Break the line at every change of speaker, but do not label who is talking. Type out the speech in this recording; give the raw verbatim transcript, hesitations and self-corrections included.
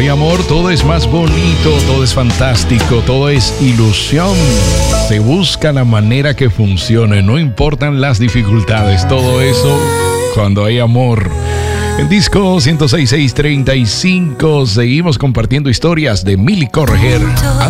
hay amor, todo es más bonito, todo es fantástico, todo es ilusión. Se busca la manera que funcione, no importan las dificultades, todo eso cuando hay amor. En Disco ciento seis punto seis treinta y cinco seguimos compartiendo historias de Milly Correger.